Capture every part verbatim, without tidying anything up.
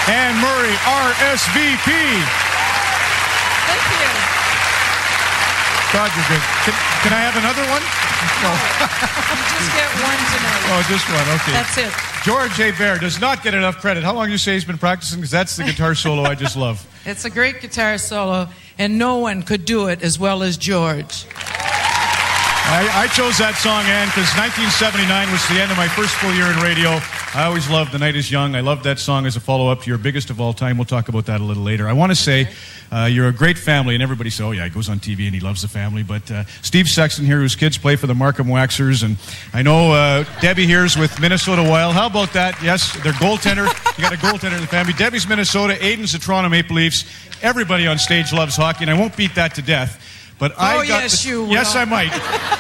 Anne Murray, R S V P. Thank you. God, you're good. Can, can I have another one? No. You just get one tonight. Oh, just one. Okay. That's it. George Hebert does not get enough credit. How long do you say he's been practicing? Because that's the guitar solo I just love. It's a great guitar solo, and no one could do it as well as George. I, I chose that song, Ann, because nineteen seventy-nine was the end of my first full year in radio. I always loved The Night is Young. I loved that song as a follow-up to your biggest of all time. We'll talk about that a little later. I want to say uh, you're a great family, and everybody says, oh, yeah, he goes on T V and he loves the family. But uh, Steve Sexton here, whose kids play for the Markham Waxers, and I know uh, Debbie here's with Minnesota Wild. How about that? Yes, their goaltender. You got a goaltender in the family. Debbie's Minnesota, Aiden's the Toronto Maple Leafs. Everybody on stage loves hockey, and I won't beat that to death. But I oh, got yes, the, you will. Yes, I might.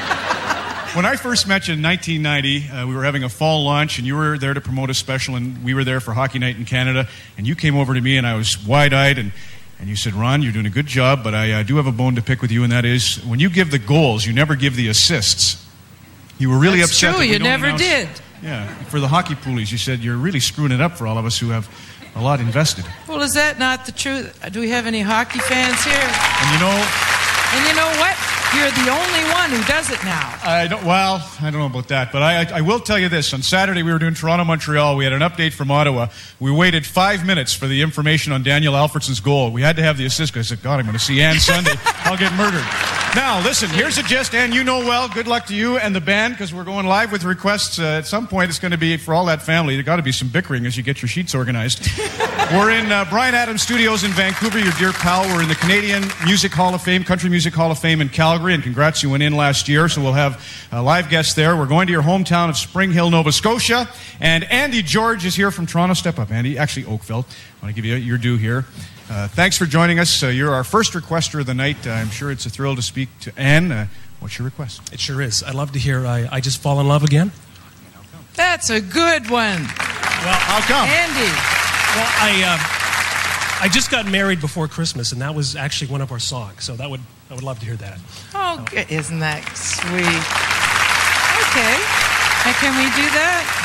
When I first met you in nineteen ninety, uh, we were having a fall launch, and you were there to promote a special, and we were there for Hockey Night in Canada, and you came over to me, and I was wide-eyed, and, and you said, Ron, you're doing a good job, but I uh, do have a bone to pick with you, and that is, when you give the goals, you never give the assists. You were really That's upset. true, that we you don't never announce, did. Yeah, for the hockey poolies, you said, you're really screwing it up for all of us who have a lot invested. Well, is that not the truth? Do we have any hockey fans here? And you know... And you know what? You're the only one who does it now. I don't, well, I don't know about that, but I, I, I will tell you this. On Saturday, we were doing Toronto-Montreal. We had an update from Ottawa. We waited five minutes for the information on Daniel Alfredson's goal. We had to have the assist. I said, God, I'm going to see Ann Sunday. I'll get murdered. Now, listen, here's a gist. Ann, you know well. Good luck to you and the band, because we're going live with requests. Uh, at some point, it's going to be, for all that family, there's got to be some bickering as you get your sheets organized. We're in uh, Bryan Adams Studios in Vancouver, your dear pal. We're in the Canadian Music Hall of Fame, Country Music Hall of Fame in Calgary, and congrats, you went in last year, so we'll have uh, live guests there. We're going to your hometown of Spring Hill, Nova Scotia, and Andy George is here from Toronto. Step up, Andy. Actually, Oakville. I want to give you your due here. Uh, thanks for joining us. Uh, you're our first requester of the night. Uh, I'm sure it's a thrill to speak to Ann. Uh, what's your request? It sure is. I'd love to hear I, I Just Fall in Love Again. That's a good one. Well, how come? Andy. Well, I uh, I just got married before Christmas, and that was actually one of our songs, so that would I would love to hear that. Oh, good. Isn't that sweet? Okay. And can we do that?